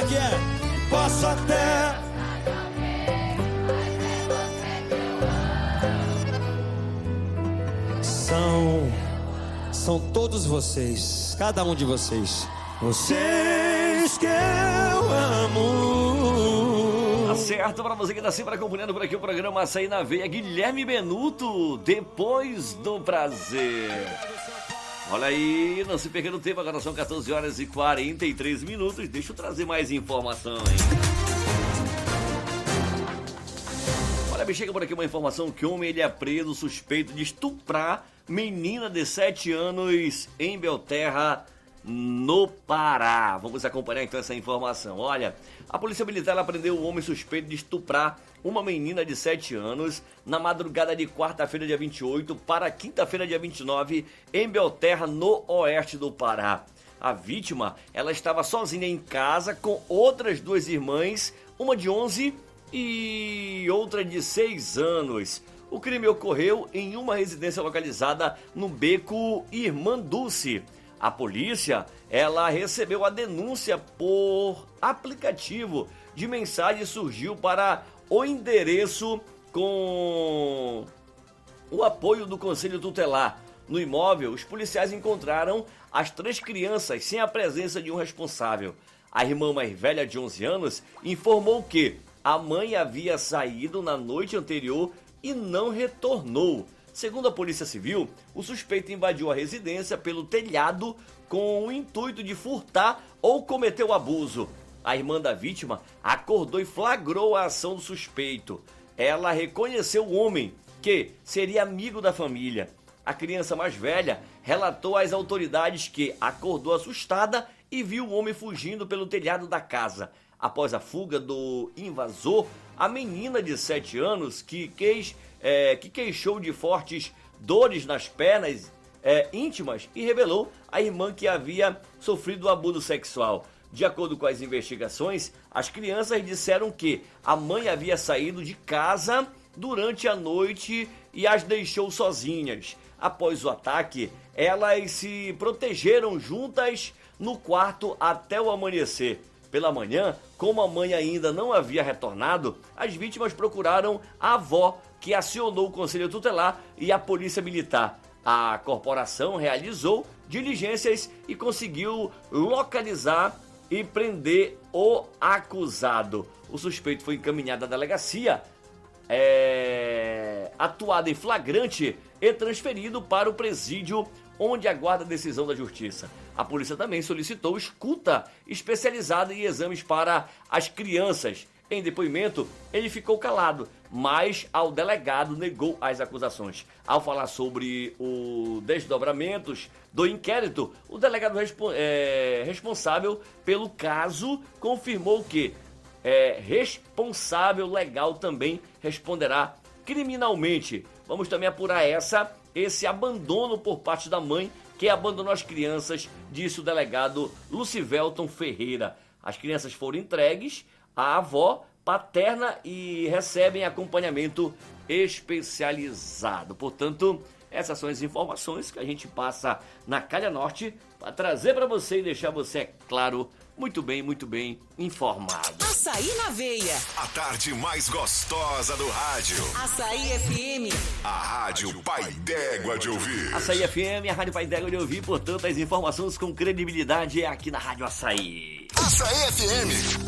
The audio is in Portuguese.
que é? Posso até... São todos vocês, cada um de vocês. Vocês que eu amo. Tá certo, pra você que tá sempre acompanhando por aqui o programa Açaí na Veia, Guilherme Benuto, Depois do Prazer. Olha aí, não se perca no tempo, agora são 14 horas e 43 minutos. Deixa eu trazer mais informação, hein? Olha, me chega por aqui uma informação que o homem ele é preso suspeito de estuprar menina de 7 anos em Belterra, no Pará. Vamos acompanhar então essa informação. Olha, a Polícia Militar prendeu o homem suspeito de estuprar uma menina de 7 anos na madrugada de quarta-feira, dia 28, para quinta-feira, dia 29, em Belterra, no oeste do Pará. A vítima, ela estava sozinha em casa com outras duas irmãs, uma de 11 e outra de 6 anos. O crime ocorreu em uma residência localizada no beco Irmã Dulce. A polícia, ela recebeu a denúncia por aplicativo de mensagem e surgiu para o endereço com o apoio do Conselho Tutelar. No imóvel, os policiais encontraram as 3 crianças sem a presença de um responsável. A irmã mais velha, de 11 anos, informou que a mãe havia saído na noite anterior e não retornou. Segundo a Polícia Civil, o suspeito invadiu a residência pelo telhado com o intuito de furtar ou cometer o abuso. A irmã da vítima acordou e flagrou a ação do suspeito. Ela reconheceu o homem, que seria amigo da família. A criança mais velha relatou às autoridades que acordou assustada e viu o homem fugindo pelo telhado da casa. Após a fuga do invasor, a menina de 7 anos, que queixou de fortes dores nas pernas íntimas e revelou à irmã que havia sofrido abuso sexual. De acordo com as investigações, as crianças disseram que a mãe havia saído de casa durante a noite e as deixou sozinhas. Após o ataque, elas se protegeram juntas no quarto até o amanhecer. Pela manhã, como a mãe ainda não havia retornado, as vítimas procuraram a avó, que acionou o Conselho Tutelar e a Polícia Militar. A corporação realizou diligências e conseguiu localizar e prender o acusado. O suspeito foi encaminhado à delegacia, atuado em flagrante e transferido para o presídio, onde aguarda a decisão da Justiça. A polícia também solicitou escuta especializada em exames para as crianças. Em depoimento, ele ficou calado, mas ao delegado negou as acusações. Ao falar sobre os desdobramentos do inquérito, o delegado responsável pelo caso confirmou que responsável legal também responderá criminalmente. Vamos também apurar esse abandono por parte da mãe, que abandonou as crianças, disse o delegado Lucivelton Ferreira. As crianças foram entregues à avó paterna e recebem acompanhamento especializado. Portanto, essas são as informações que a gente passa na Calha Norte para trazer para você e deixar você, é claro, muito bem informado. Açaí na Veia. A tarde mais gostosa do rádio. Açaí FM. A rádio Pai d'Égua de ouvir. Açaí FM, a rádio Pai d'Égua de ouvir. Portanto, as informações com credibilidade é aqui na Rádio Açaí. Açaí FM.